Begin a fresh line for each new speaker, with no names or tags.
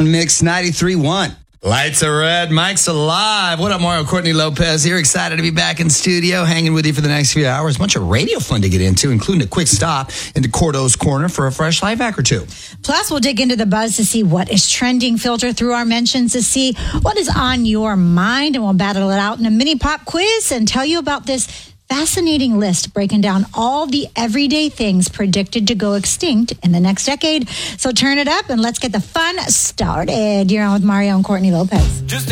Mix 93.1.
Lights are red, Mike's alive. What up, Mario? Courtney Lopez here. Excited to be back in studio, hanging with you for the next few hours. Bunch of radio fun to get into, including a quick stop into Cordo's Corner for a fresh life hack or two.
Plus, we'll dig into the buzz to see what is trending, filter through our mentions to see what is on your mind, and we'll battle it out in a mini pop quiz and tell you about this fascinating list breaking down all the everyday things predicted to go extinct in the next decade. So turn it up and let's get the fun started. You're on with Mario and Courtney Lopez.